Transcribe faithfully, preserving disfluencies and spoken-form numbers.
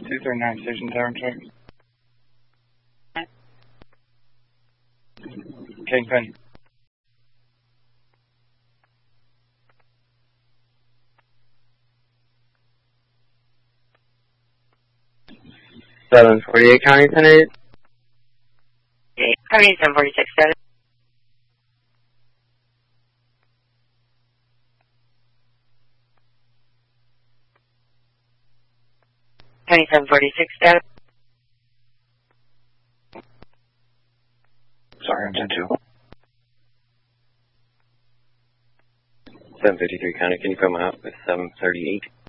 two three nine Station Tower check. Kingpin. seven forty-eight County ten eight. County seven forty-six seven. County seven forty-six seven. Sorry, I'm ten two. seven fifty-three County, can you come out with seven thirty-eight?